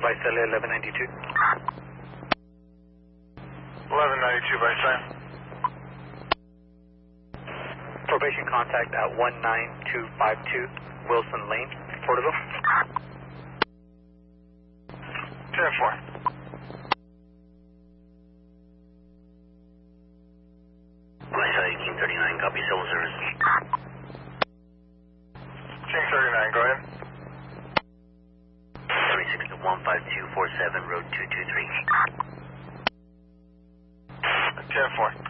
Visalia 1192. 1192, Visalia. Probation contact at 19252 Wilson Lane, Porterville. 10-4. Visalia King 39, copy civil service. King 39, go ahead. 36 to 15247, road 223. 10-4.